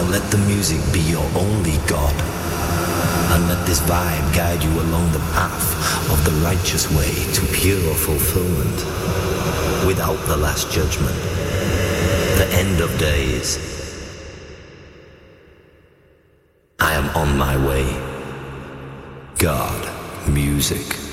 let the music be your only God. And let this vibe guide you along the path of the righteous way to pure fulfillment. Without the last judgment, the end of days. I am on my way. God, music.